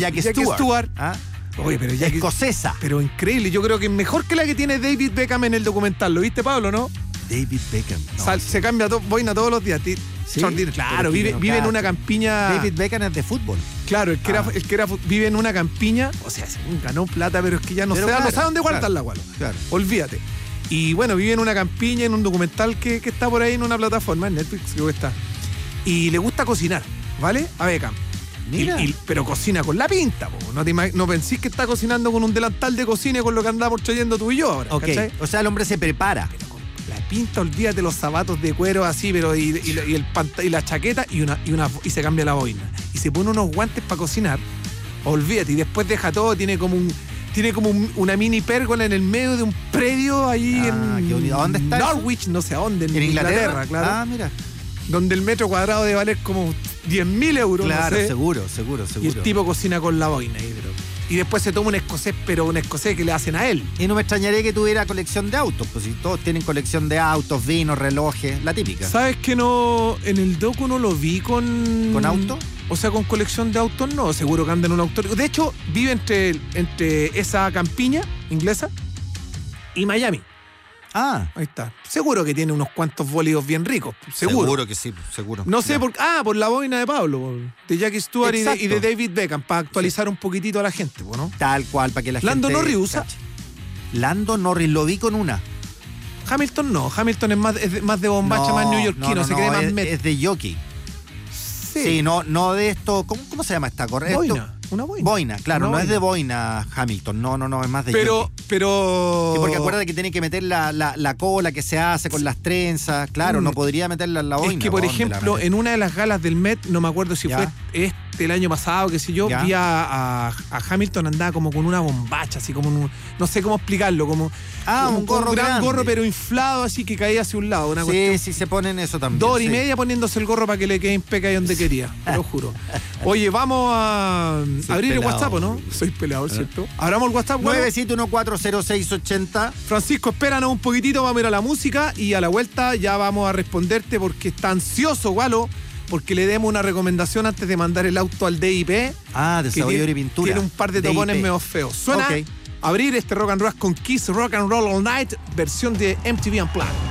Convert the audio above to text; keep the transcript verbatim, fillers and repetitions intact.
Jackie Jackie Stewart. Stewart. ¿Ah? Oye, pero Jackie, escocesa. pero increíble. Yo creo que es mejor que la que tiene David Beckham en el documental. ¿Lo viste, Pablo, no? David Beckham. No, Sal, sí. se cambia to, boina todos los días. ¿Sí? Claro, Pero vive, no vive en cacho. una campiña. David Beckham es de fútbol. Claro, el que, Ah. era, el que era, vive en una campiña. O sea, según ganó plata, pero es que ya no, Pero sabe, claro, no sabe dónde claro, guardarla, Gualo. Claro. Olvídate. Y bueno, vive en una campiña, en un documental que, que está por ahí en una plataforma, en Netflix, creo que está. Y le gusta cocinar, ¿vale? A Beckham. Mira. Y- y- pero cocina con la pinta, po. No, te imag- no pensís que está cocinando con un delantal de cocina y con lo que andamos trayendo tú y yo ahora. Ok, ¿cachai? o sea, el hombre se prepara. Pero con la pinta, olvídate los zapatos de cuero así, pero y, y- y el panta- y la chaqueta y una, y una y se cambia la boina. Y se pone unos guantes para cocinar. Olvídate, y después deja todo, tiene como un. Tiene como un- una mini pérgola en el medio de un predio ahí Ah, en qué bonito. ¿A dónde está eso? Norwich, no sé a dónde, en, ¿En Inglaterra? claro. Ah, mira. Donde el metro cuadrado debe valer como diez mil euros. Claro, no sé. seguro, seguro, seguro. Y el tipo cocina con la boina ahí, bro. Y después se toma un escocés, pero un escocés que le hacen a él. Y no me extrañaría que tuviera colección de autos, pues si todos tienen colección de autos, vinos, relojes, la típica. ¿Sabes que no? En el docu no lo vi con. ¿Con auto? O sea, con colección de autos no, seguro que anda en un auto. De hecho, vive entre, entre esa campiña inglesa y Miami. Ah, Ahí está. Seguro que tiene unos cuantos bólidos bien ricos. Seguro. que sí, seguro. No sé Ya. por ah, por la boina de Pablo, por- de Jackie Stewart y de, Exacto. y de David Beckham, para actualizar un poquitito a la gente, po, ¿no? Tal cual, para que la Lando gente... Norris usa. cache. Lando Norris, lo vi con una. Hamilton no, Hamilton es más, es de- más de bombacha, No, más neoyorquino, no, no, se no, cree más es, met. es de jockey. Sí, no, no de esto... ¿Cómo, cómo se llama esta correa? Boina, una boina. Boina, claro, Una no es de boina. boina Hamilton, no, no, no, es más de Pero, jockey. pero. Sí, porque acuérdate que tiene que meter la, la, la cola que se hace con las trenzas. Claro, Mm. no podría meterla en la boina. Es que, por ¿dónde la ejemplo, metes? en una de las galas del Met, no me acuerdo si Ya. fue este el año pasado, qué sé yo, Ya. vi a, a- a Hamilton andaba como con una bombacha, así como en un- no sé cómo explicarlo, como Ah, como un con gorro gran grande. gorro, pero inflado, así que caía hacia un lado. Una Sí, cuestión. sí, se ponen eso también. Dos horas y sí. media poniéndose el gorro para que le quede impecable donde quería, te lo juro. Oye, vamos a Soy abrir el pelado. WhatsApp, ¿o ¿no? Soy peleador, ¿cierto? Abramos el WhatsApp, bueno. nueve siete uno cuatro cero seis ocho cero. Francisco, espéranos un poquitito, vamos a ir a la música y a la vuelta ya vamos a responderte porque está ansioso, Gualo, porque le demos una recomendación antes de mandar el auto al D I P. Ah, que desarrollador tiene, y pintura. tiene un par de D I P. topones medio feos. Suena Ok. abrir este Rock and Roll con Kiss Rock and Roll All Night, versión de M T V Unplugged.